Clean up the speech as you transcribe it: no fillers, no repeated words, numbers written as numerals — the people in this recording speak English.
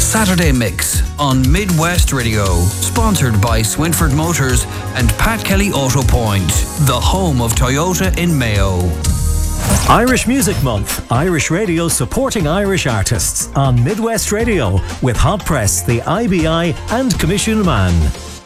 Saturday Mix on Midwest Radio, sponsored by Swinford Motors and Pat Kelly Auto Point, the home of Toyota in Mayo. Irish Music Month, Irish Radio supporting Irish artists on Midwest Radio with Hot Press, the IBI and Commission Man.